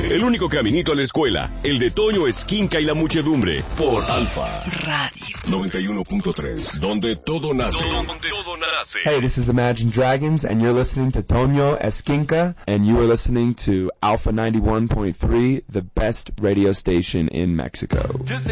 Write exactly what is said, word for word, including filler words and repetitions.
El único caminito a la escuela, el de Toño Esquinca y la muchedumbre, por Alfa Radio noventa y uno punto tres, donde todo nace. Donde todo nace. Hey, this is Imagine Dragons, and you're listening to Toño Esquinca, and you are listening to Alpha ninety-one point three, the best radio station in Mexico.